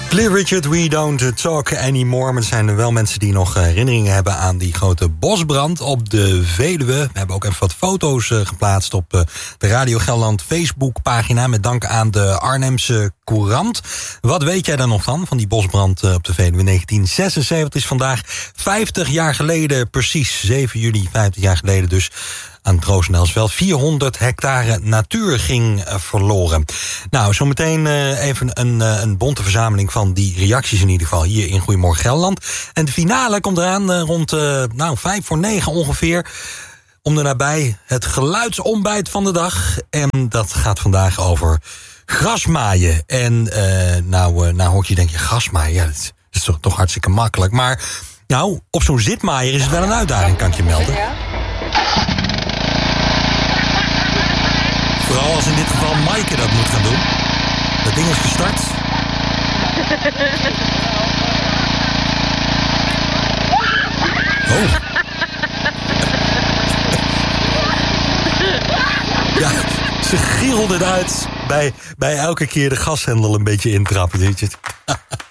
Cliff Richard, we don't talk anymore. Maar er zijn er wel mensen die nog herinneringen hebben aan die grote bosbrand op de Veluwe. We hebben ook even wat foto's geplaatst op de Radio Gelderland Facebookpagina. Met dank aan de Arnhemse Courant. Wat weet jij daar nog van die bosbrand op de Veluwe? 1976 is vandaag 50 jaar geleden, precies 7 juli, 50 jaar geleden dus. Aan het Roosendaalsveld 400 hectare natuur ging verloren. Nou, zometeen even een bonte verzameling van die reacties in ieder geval hier in Goedemorgen Gelderland. En de finale komt eraan rond 8:55 ongeveer. Om de nabij het geluidsontbijt van de dag. En dat gaat vandaag over grasmaaien. En nou hoor je denk je grasmaaien, ja, dat is toch hartstikke makkelijk. Maar nou, op zo'n zitmaaier is het wel een uitdaging, kan ik je melden. Vooral als in dit geval Maaike dat moet gaan doen. Dat ding is gestart. Oh. Ja, ze gielden het uit bij elke keer de gashendel een beetje intrappen.